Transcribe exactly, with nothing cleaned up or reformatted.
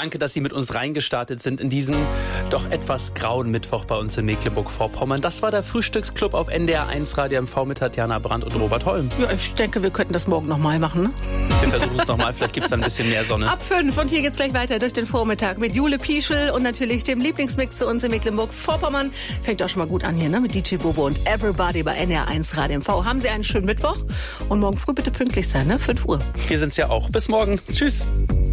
Danke, dass Sie mit uns reingestartet sind in diesen doch etwas grauen Mittwoch bei uns in Mecklenburg-Vorpommern. Das war der Frühstücksclub auf N D R eins Radio M V mit Tatjana Brandt und Robert Holm. Ja, ich denke, wir könnten das morgen nochmal machen, ne? Wir versuchen es nochmal, vielleicht gibt es ein bisschen mehr Sonne. Ab fünf und hier geht's gleich weiter durch den Vormittag mit Jule Pieschel und natürlich dem Lieblingsmix zu uns in Mecklenburg-Vorpommern. Fängt auch schon mal gut an hier, ne? Mit D J Bobo und Everybody bei N D R eins Radio M V. Haben Sie einen schönen Mittwoch und morgen früh bitte pünktlich sein, ne? fünf Uhr. Wir sind's ja auch. Bis morgen. Tschüss.